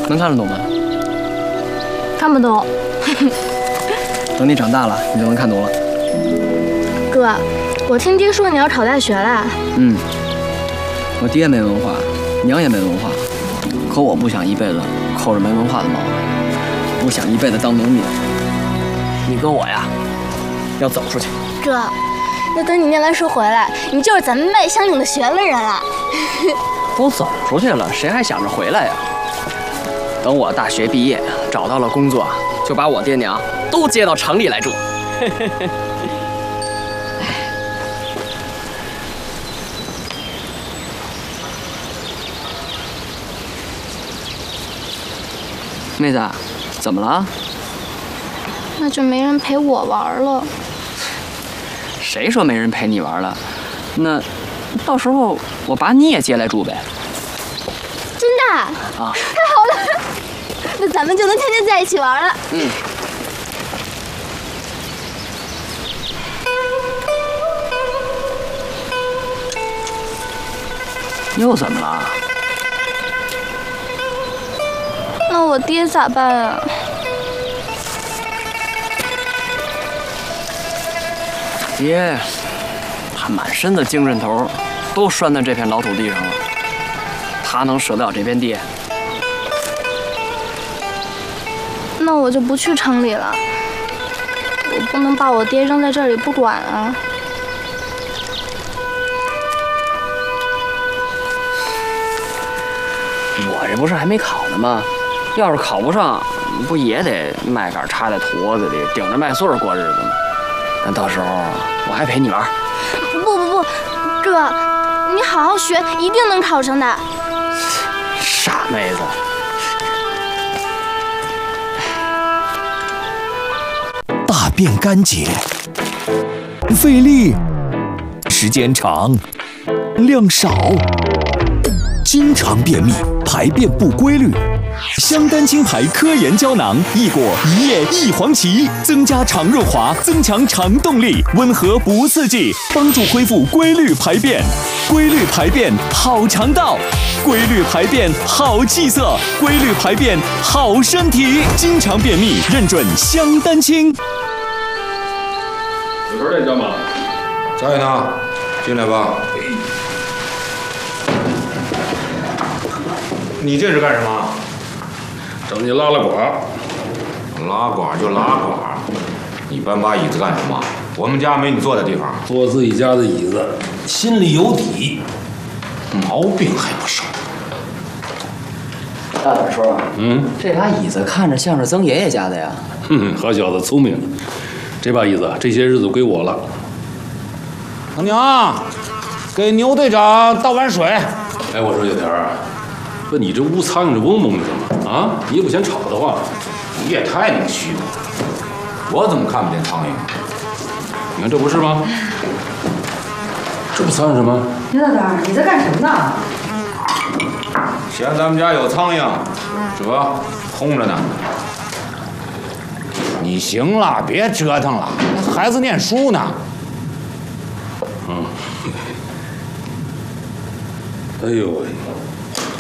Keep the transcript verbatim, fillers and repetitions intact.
能看得懂吗？ 看不懂。 等你长大了，你就能看懂了。 哥，我听爹说你要考大学了。 嗯，我爹没文化，娘也没文化，可我不想一辈子扣着没文化的毛，不想一辈子当农民。你跟我呀，要走出去。 哥，要等你念完书回来，你就是咱们麦乡岭的学问人了。 都走出去了，谁还想着回来呀？等我大学毕业，找到了工作，就把我爹娘都接到城里来住。妹子，怎么了？ 那就没人陪我玩了。 谁说没人陪你玩了？那到时候我把你也接来住呗。 真的？ 啊！ 太好了，那咱们就能天天在一起玩了。 嗯。又怎么了？ 那我爹咋办啊？ 爹，他满身的精神头都拴在这片老土地上了，他能舍得了这片地？ 那我就不去城里了，我不能把我爹扔在这里不管啊。 我这不是还没考呢吗？要是考不上，不也得麦秆插在土窝子里，顶着麦穗过日子吗？那到时候我还陪你玩。 不不不，哥，你好好学，一定能考上的。 傻妹子。 大便干结，费力，时间长，量少，经常便秘，排便不规律。香丹青牌科研胶囊，一果一叶一黄芪，增加肠润滑，增强肠动力，温和不刺激，帮助恢复规律排便。规律排便好肠道，规律排便好气色，规律排便好身体。经常便秘，认准香丹青。 有事在家吗？ 在呢，进来吧。你这是干什么？ 整你拉拉管。 拉管就拉管，你搬把椅子干什么？我们家没你坐的地方。 坐自己家的椅子，心里有底。 毛病还不少。 大本叔， 嗯， 这把椅子看着像是曾爷爷家的呀。 哼，好小子，聪明。这把椅子这些日子归我了。 老娘，给牛队长倒碗水。 哎，我说小田儿，不，你这屋苍蝇这嗡嗡的吗？啊，你也不嫌吵得慌？ 你也太能虚了，我怎么看不见苍蝇？ 你看这不是吗？这不苍蝇什么？ 刘大胆，你在干什么呢？ 嫌咱们家有苍蝇，这轰着呢。你行了，别折腾了，孩子念书呢。 嗯。哎呦喂！